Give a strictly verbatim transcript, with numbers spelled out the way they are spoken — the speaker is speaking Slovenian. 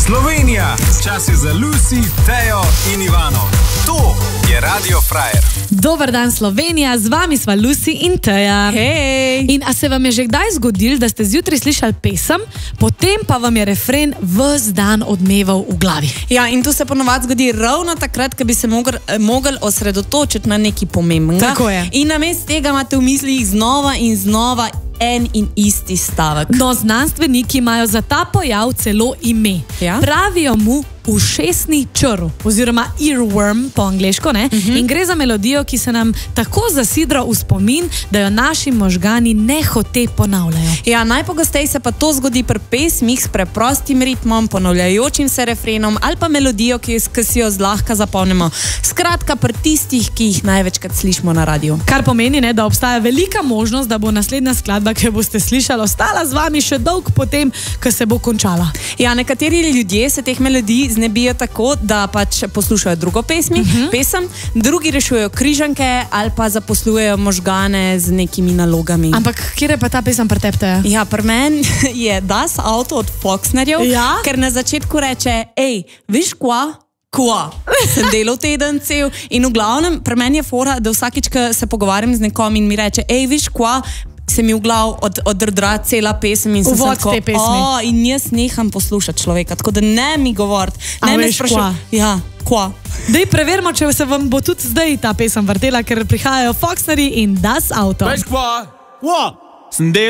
Slovenija, čas je za Lucy, Tejo in Ivano. To je Radio Frajer. Dober dan Slovenija, z vami sva Lucy in Teja. Hej! In a se vam je že kdaj zgodil, da ste zjutraj slišali pesem, potem pa vam je refren ves dan odmeval v glavi? Ja, in to se ponovadi zgodi ravno takrat, ko bi se mogli mogel osredotočiti na nekaj pomembnega. Tako je. In namesto tega imate v mislih znova in znova en in isti stavek. No, znanstveniki imajo za ta pojav celo ime. Ja? Pravijo mu ušesni črv, oziroma earworm po angleško, ne? Uh-huh. In gre za melodijo, ki se nam tako zasidra v spomin, da jo naši možgani nehote ponavljajo. Ja, najpogosteje se pa to zgodi pri pesmih s preprostim ritmom, ponavljajočim se refrenom ali pa melodijo, ki, ki si jo zlahka zapomnimo. Skratka, pri tistih, ki jih največkrat slišimo na radiju. Kar pomeni, ne, da obstaja velika možnost, da bo naslednja skladba, ki jo boste slišali, ostala z vami še dolg potem, ko se bo končala. Ja, nekateri ljudje se teh melodij znebijo tako, da pač poslušajo drugo pesmi, uh-huh. pesem, drugi rešujejo križanke ali pa zaposlujejo možgane z nekimi nalogami. Ampak kje je pa ta pesem pri tebi? Ja, pri meni je Das Auto od Foxnerjev, ja? Ker na začetku reče, ej, viš kva? Kva? Sem delal teden cel in v glavnem, pri meni je fora, da vsakič, ko se pogovarjam z nekom in mi reče, ej, viš kva? Se mi v glav od, oddrdra cela pesem in sem uvod tako, te pesmi. O, in jaz neham poslušati človeka, tako da ne mi govoriti. Ne A me veš, sprašuj. kva? Ja, kva? Dej preverimo, če se vam bo tudi zdaj ta pesem vrtela, ker prihajajo Foxnerji in Das Auto. Veš kva? Kva? Sem del